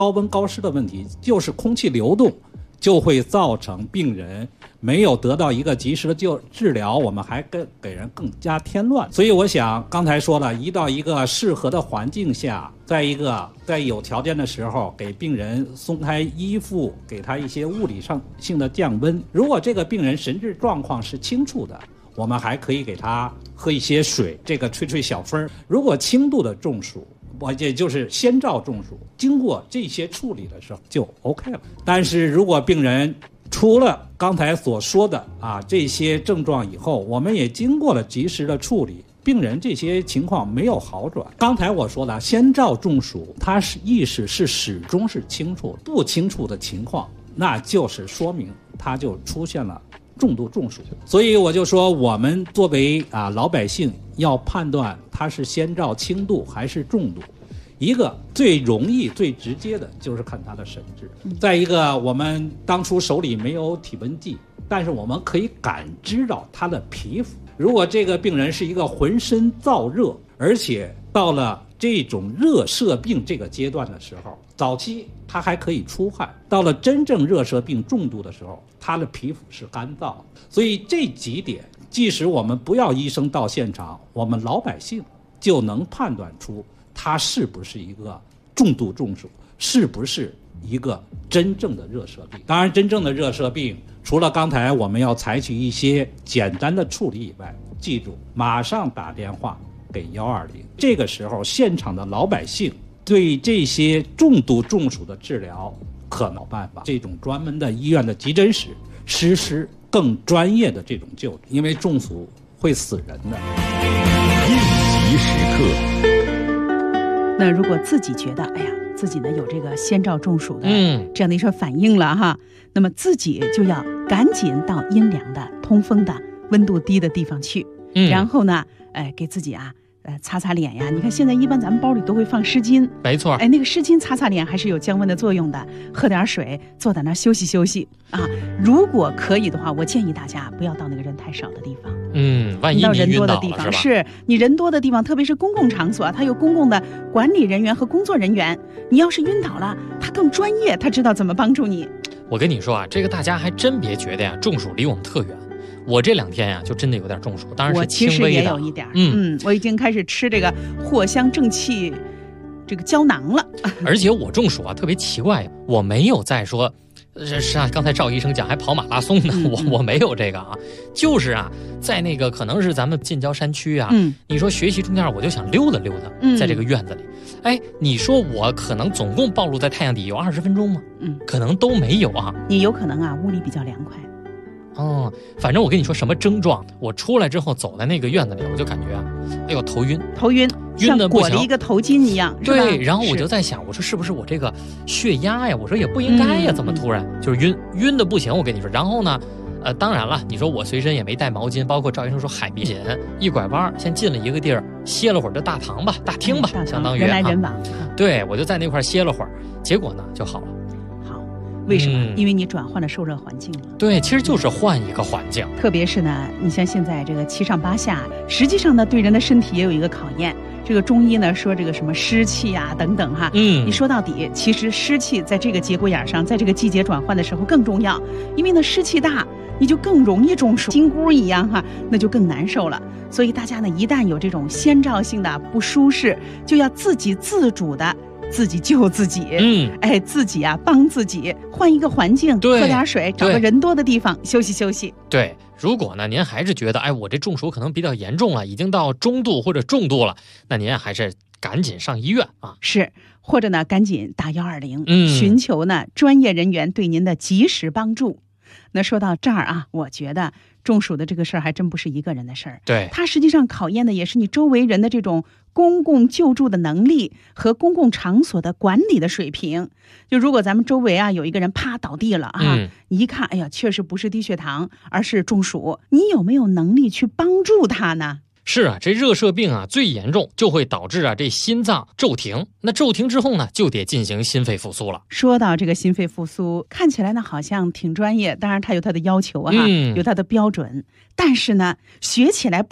高温高湿的问题，就是空气流动就会造成病人没有得到一个及时的治疗，我们还给人更加添乱。所以我想刚才说了，到一个适合的环境下，再一个在有条件的时候给病人松开衣服，给他一些物理上性的降温。如果这个病人神志状况是清楚的，我们还可以给他喝一些水，这个吹吹小风。如果轻度的中暑，也就是先兆中暑，经过这些处理的时候就 OK 了。但是如果病人除了刚才所说的这些症状以后，我们也经过了及时的处理，病人这些情况没有好转。刚才我说的先兆中暑，他是意识是始终是清楚，不清楚的情况，那就是说明他就出现了重度中暑。所以我就说，我们作为老百姓要判断他是先兆轻度还是重度，一个最容易最直接的就是看他的神志。再一个，我们当初手里没有体温计，但是我们可以感知到他的皮肤。如果这个病人是一个浑身燥热，而且到了这种热射病这个阶段的时候，早期他还可以出汗，到了真正热射病重度的时候，他的皮肤是干燥的。所以这几点，即使我们不要医生到现场，我们老百姓就能判断出他是不是一个重度中暑，是不是一个真正的热射病。当然，真正的热射病除了刚才我们要采取一些简单的处理以外，记住马上打电话给120。这个时候现场的老百姓对这些重度中暑的治疗可能有办法，这种专门的医院的急诊室实施更专业的这种救治，因为中暑会死人的。 应急时刻， 那如果自己觉得自己呢有这个先兆中暑的这样的一些反应了哈，那么自己就要赶紧到阴凉的、通风的、温度低的地方去，然后呢给自己擦擦脸呀。你看现在一般咱们包里都会放湿巾， 没错， 那个湿巾擦擦脸还是有降温的作用的。喝点水，坐在那休息休息如果可以的话，我建议大家不要到那个人太少的地方。 万一到人多的地方，是你人多的地方，特别是公共场所，它有公共的管理人员和工作人员。你要是晕倒了，他更专业，他知道怎么帮助你。 我跟你说这个大家还真别觉得中暑离我们特远。我这2天就真的有点中暑，当然是轻微的。 我其实也有一点，我已经开始吃这个藿香正气这个胶囊了。 而且我中暑特别奇怪，我没有在说是刚才赵医生讲还跑马拉松呢，我没有这个就是在那个可能是咱们近郊山区你说学习中间我就想溜达溜达，在这个院子里，你说我可能总共暴露在太阳底有20分钟吗？可能都没有你有可能屋里比较凉快。 反正我跟你说什么症状，我出来之后走在那个院子里，我就感觉头晕像的裹了一个头巾一样。 对，然后我就在想，我说是不是我这个血压呀？我说也不应该呀，怎么突然就是晕的不行？我跟你说，然后呢，当然了，你说我随身也没带毛巾，包括赵医生说海边一拐弯，先进了一个地儿歇了会儿，这大厅吧，相当于人来人往。 对，我就在那块歇了会儿，结果呢就好了。 为什么？因为你转换了受热环境了。 对，其实就是换一个环境。 特别是呢，你像现在这个7上8下，实际上呢，对人的身体也有一个考验。这个中医呢说这个什么湿气等等你说到底，其实湿气在这个节骨眼上，在这个季节转换的时候更重要，因为呢湿气大，你就更容易中暑，金箍一样那就更难受了。所以大家呢，一旦有这种先兆性的不舒适，就要自己自主的。自己救自己，自己帮自己，换一个环境，喝点水，找个人多的地方休息休息。 对，如果呢您还是觉得我这中暑可能比较严重了，已经到中度或者重度了，那您还是赶紧上医院是，或者呢赶紧打120，寻求呢专业人员对您的及时帮助。那说到这儿我觉得中暑的这个事儿还真不是一个人的事儿， 对， 它实际上考验的也是你周围人的这种公共救助的能力和公共场所的管理的水平。就如果咱们周围有一个人啪倒地了你一看确实不是低血糖，而是中暑，你有没有能力去帮助他呢？ 是这热射病最严重就会导致这心脏骤停，那骤停之后呢就得进行心肺复苏了。 说到这个心肺复苏，看起来呢好像挺专业，当然它有它的要求有它的标准，但是呢学起来